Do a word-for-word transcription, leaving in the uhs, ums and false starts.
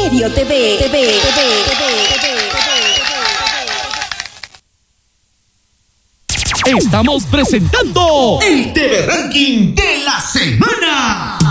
Estéreo T V. T V, T V, T V. Estamos presentando el T V Ranking de la semana.